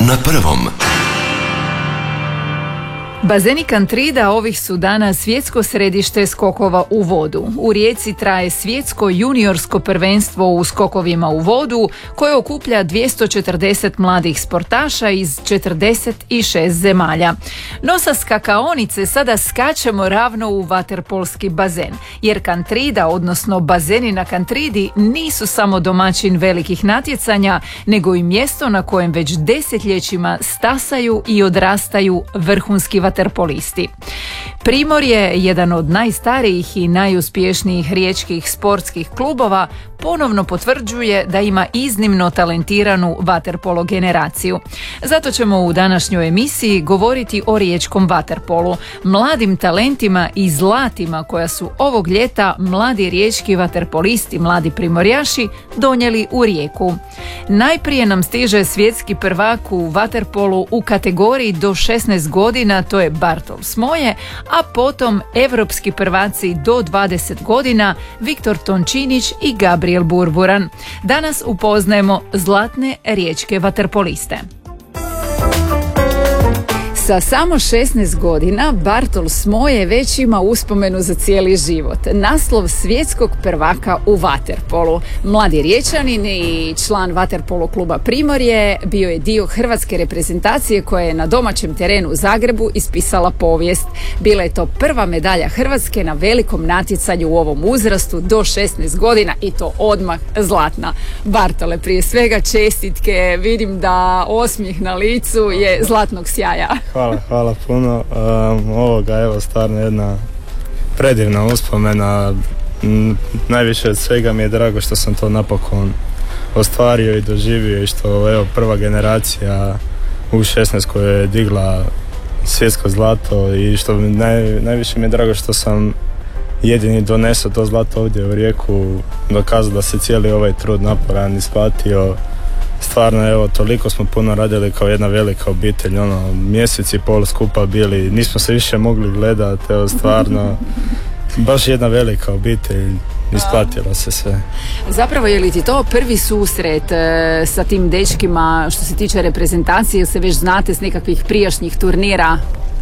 na prvom. Bazeni Kantrida ovih su dana svjetsko središte skokova u vodu. U Rijeci traje svjetsko juniorsko prvenstvo u skokovima u vodu koje okuplja 240 mladih sportaša iz 46 zemalja. No sa skakaonice sada skačemo ravno u vaterpolski bazen, jer Kantrida, odnosno bazeni na Kantridi, nisu samo domaćin velikih natjecanja, nego i mjesto na kojem već desetljećima stasaju i odrastaju vrhunski vaterpolisti. Primorje, jedan od najstarijih i najuspješnijih riječkih sportskih klubova, ponovno potvrđuje da ima iznimno talentiranu vaterpolo generaciju. Zato ćemo u današnjoj emisiji govoriti o riječkom vaterpolu, mladim talentima i zlatima koja su ovog ljeta mladi riječki vaterpolisti, mladi primorjaši, donijeli u Rijeku. Najprije nam stiže svjetski prvak u vaterpolu u kategoriji do 16 godina, to je Bartol Smoje, a potom evropski prvaci do 20 godina Viktor Tončinić i Gabriel Burburan. Danas upoznajemo zlatne riječke vaterpoliste. Sa samo 16 godina Bartol Smoje već ima uspomenu za cijeli život. Naslov svjetskog prvaka u vaterpolu. Mladi Riječanin i član vaterpolo kluba Primorje bio je dio hrvatske reprezentacije koja je na domaćem terenu u Zagrebu ispisala povijest. Bila je to prva medalja Hrvatske na velikom natjecanju u ovom uzrastu do 16 godina i to odmah zlatna. Bartole, prije svega čestitke, vidim da osmijeh na licu je zlatnog sjaja. Hvala puno. Ovoga, evo, stvarno jedna predivna uspomena. Najviše od svega mi je drago što sam to napokon ostvario i doživio i što, evo, prva generacija U16 koja je digla svjetsko zlato i što najviše mi je drago što sam jedini donesao to zlato ovdje u Rijeku, dokazao da se cijeli ovaj trud naporan isplatio. Stvarno, evo, toliko smo puno radili kao jedna velika obitelj, mjesec i pol skupa bili, nismo se više mogli gledati, evo, stvarno, baš jedna velika obitelj, isplatilo se sve. Zapravo, je li ti to prvi susret sa tim dečkima što se tiče reprezentacije, ili se već znate s nekakvih prijašnjih turnira?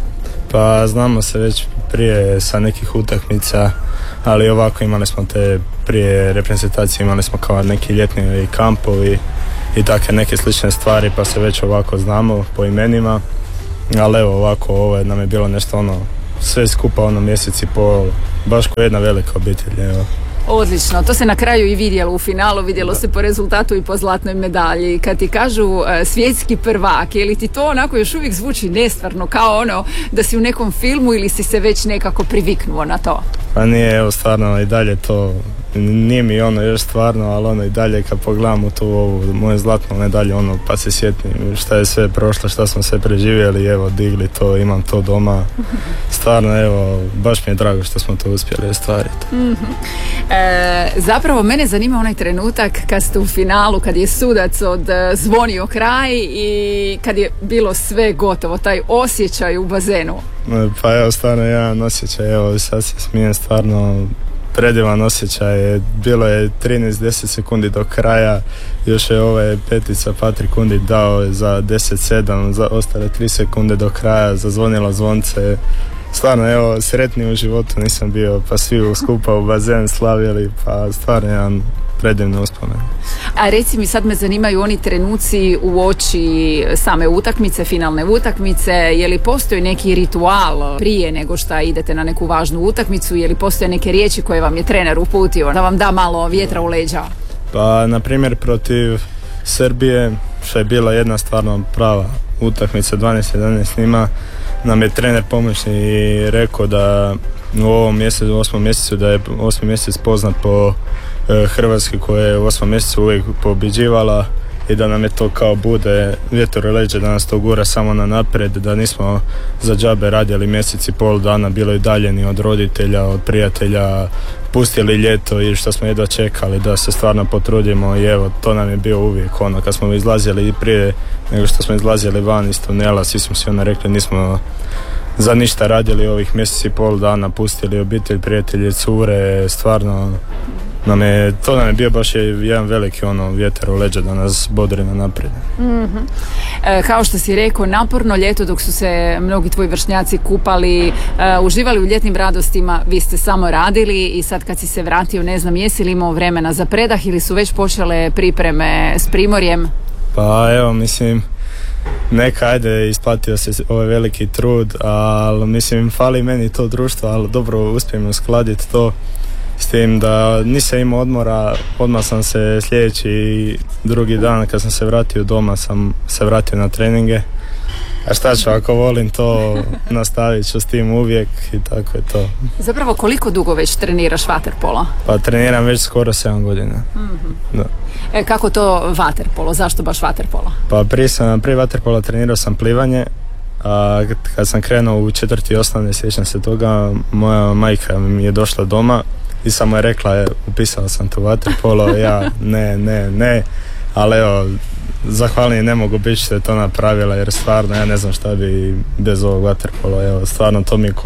Pa znamo se već prije sa nekih utakmica, ali ovako imali smo te prije reprezentacije, imali smo kao neki ljetni kampovi i takve neke slične stvari, pa se već ovako znamo po imenima, ali evo ovako, ovo nam je bilo nešto sve skupa mjesec i pol, baš kao jedna velika obitelj, evo. Odlično, to se na kraju i vidjelo u finalu, vidjelo se po rezultatu i po zlatnoj medalji. Kad ti kažu svjetski prvak, je li ti to onako još uvijek zvuči nestvarno, kao da si u nekom filmu ili si se već nekako priviknuo na to? Pa nije, evo, stvarno i dalje to, nije mi još stvarno, ali i dalje kad pogledam tu ovu moju zlatnu medalju, pa se sjetim šta je sve prošlo, šta smo sve preživjeli, evo, digli to, imam to doma. Stvarno, evo, baš mi je drago što smo to uspjeli ostvariti. Zapravo, mene zanima onaj trenutak kad ste u finalu, kad je sudac odzvonio kraj i kad je bilo sve gotovo, taj osjećaj u bazenu. Pa evo, stvarno jedan osjećaj, evo, sad se smijem, stvarno predivan osjećaj. Bilo je 13-10 sekundi do kraja, još je petica Patrik Kundić dao za 10-7, za ostale 3 sekunde do kraja, zazvonilo zvonce. Stvarno, evo, sretniji u životu nisam bio, pa svi skupa u bazen slavili, pa stvarno jedan predivni uspomen. A reci mi, sad me zanimaju oni trenuci u oči same utakmice, finalne utakmice, je li postoji neki ritual prije nego što idete na neku važnu utakmicu, je li postoje neke riječi koje vam je trener uputio da vam da malo vjetra u leđa? Pa, na primjer, protiv Srbije, što je bila jedna stvarno prava utakmica, 12-11 njima, nam je trener pomoćni rekao da u ovom mjesecu, u 8. mjesecu, da je 8. mjesec poznat po Hrvatski koja je u 8. mjesecu uvijek pobjeđivala i da nam je to kao bude vjetar u leđa, da nas to gura samo na naprijed, da nismo za džabe radili mjesec i pol dana, bilo i daljeni od roditelja, od prijatelja, pustili ljeto i što smo jedva čekali da se stvarno potrudimo i evo, to nam je bio uvijek kad smo izlazili i prije nego što smo izlazili van iz tunela, svi smo si rekli nismo za ništa radili ovih mjesec i pol dana, pustili obitelj, prijatelji, cure, stvarno to nam je bio baš jedan veliki vjetar u leđa da nas bodri na naprijed. Mm-hmm. Kao što si rekao, naporno ljeto dok su se mnogi tvoji vršnjaci kupali, uživali u ljetnim radostima, vi ste samo radili i sad kad si se vratio, ne znam, jesi li imao vremena za predah ili su već počele pripreme s Primorjem? Pa evo, mislim, neka, ajde, isplatio se ovaj veliki trud, ali mislim, fali meni to društvo, ali dobro uspijem uskladiti to s tim da nisam imao odmora. Odmah sam se sljedeći drugi dan kad sam se vratio doma sam se vratio na treninge. A šta ću, ako volim to, nastavit ću s tim uvijek i tako je to. Zapravo, koliko dugo već treniraš vaterpolo? Pa treniram već skoro 7 godina. Mm-hmm. Da. Kako to vaterpolo? Zašto baš vaterpolo? Pa prije vaterpola trenirao sam plivanje, a kad sam krenuo u 4. osnovne, sjećam se toga, moja majka mi je došla doma i samo je rekla, upisala sam tu vaterpolo, ja ne, ali evo, zahvalni ne mogu biti što je to napravila, jer stvarno ja ne znam šta bi bez ovog vaterpola, evo, stvarno to mi je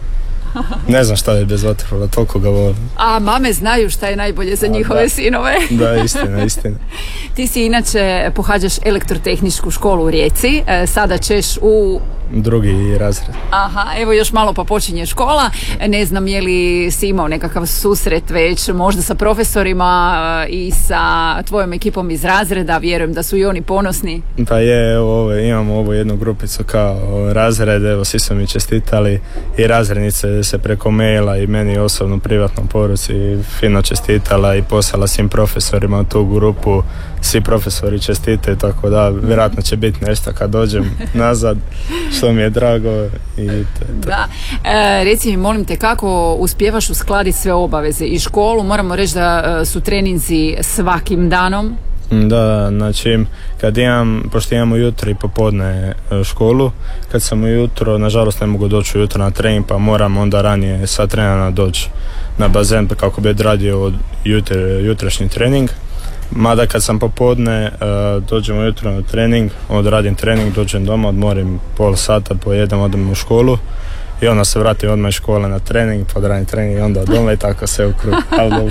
ne znam šta je bez vaterpola, toliko ga volim. A mame znaju šta je najbolje za njihove sinove. Da, istina. Ti si inače pohađaš elektrotehničku školu u Rijeci, sada ćeš u 2. razred. Aha, evo još malo pa počinje škola. Ne znam je li si imao nekakav susret već možda sa profesorima i sa tvojom ekipom iz razreda, vjerujem da su i oni ponosni. Pa je, evo, imamo ovu jednu grupicu kao razred, evo, svi su mi čestitali i razrednice se preko maila i meni osobno privatnom poruci fino čestitala i poslala svim profesorima u tu grupu, svi profesori čestite, tako da vjerojatno će biti nešto kad dođem nazad, što mi je drago i to. Da. Reci mi, molim te, kako uspijevaš uskladiti sve obaveze i školu? Moramo reći da su treninzi svakim danom. Da, znači pošto imam ujutro i popodne školu, kad sam ujutro, nažalost ne mogu doći ujutro na trening, pa moram onda ranije sa trenera doći na bazen kako bi odradio jutrošnji trening. Mada kad sam popodne, dođem ujutro na trening, odradim trening, dođem doma, odmorim pol sata, pojedem, odem u školu i onda se vratim odmah iz škole na trening, podradim trening i onda doma i tako se u krug.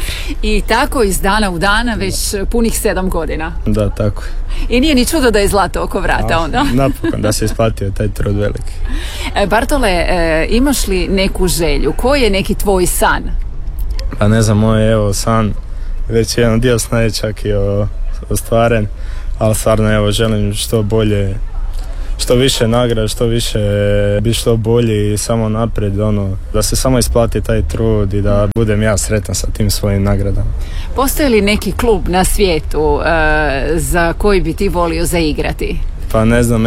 I tako iz dana u dana već punih 7 godina. Da, tako. I nije ni čudo da je zlato oko vrata onda. Napokon, da se isplatio taj trud veliki. Bartole, imaš li neku želju? Koji je neki tvoj san? Pa ne znam, moj san, već jedan dio sna je čak i ostvaren, ali stvarno želim što bolje, što više nagrada, što više biti što bolji i samo naprijed, da se samo isplati taj trud i da budem ja sretan sa tim svojim nagradama. Postoji li neki klub na svijetu za koji bi ti volio zaigrati? Pa ne znam,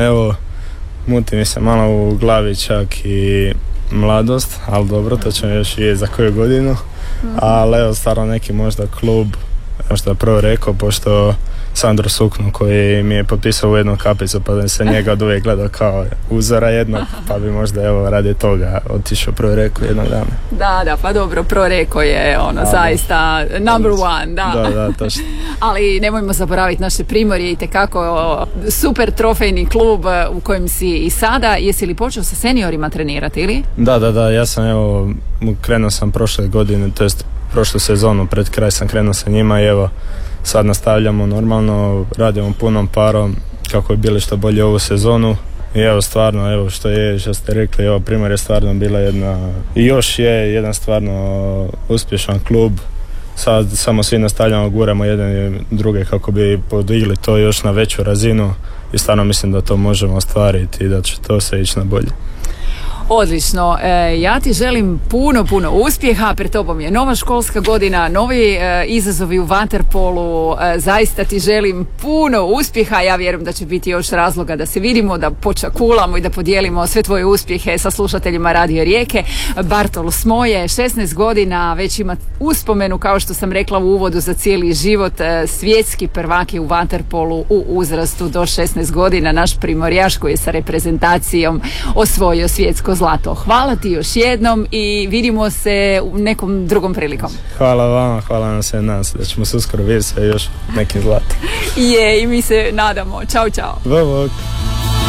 muti mi se malo u glavi čak i Mladost, ali dobro, to ćemo još i za koju godinu. Ali stvarno neki možda klub, što je prvo rekao, pošto Sandro Suknu koji mi je potpisao u jednu kapicu, pa da se njega od uvijek gledao kao uzora jednog, pa bi možda radi toga otišao prvo rekao jednog dana. Da, pa dobro, prvo rekao je zaista number one, da. Da, točno. Ali nemojmo zaboraviti naše Primorje, itekako super trofejni klub u kojem si i sada. Jesi li počeo sa seniorima trenirati ili? Da, ja sam krenuo sam prošle godine, to jest prošlu sezonu, pred kraj sam krenuo sa njima i sad nastavljamo normalno, radimo punom parom kako je bili što bolje ovu sezonu i stvarno, što ste rekli, Primorje je stvarno bila i još je jedan stvarno uspješan klub. Sad samo svi nastavljamo, guramo jedan i druge kako bi podigli to još na veću razinu i stvarno mislim da to možemo ostvariti i da će to se ići na bolje. Odlično, ja ti želim puno uspjeha, pred tobom je nova školska godina, novi izazovi u vaterpolu, zaista ti želim puno uspjeha, ja vjerujem da će biti još razloga da se vidimo, da počakulamo i da podijelimo sve tvoje uspjehe sa slušateljima Radio Rijeke. Bartol Smoje, 16 godina, već ima uspomenu, kao što sam rekla u uvodu, za cijeli život, svjetski prvak je u vaterpolu u uzrastu do 16 godina, naš primorjaš koji je sa reprezentacijom osvojio svjetsko zlato. Hvala ti još jednom i vidimo se u nekom drugom prilikom. Hvala vama, hvala nam se, nadam se da ćemo se uskoro vidjeti sa još nekim zlatom. I mi se nadamo. Ćao. Bog.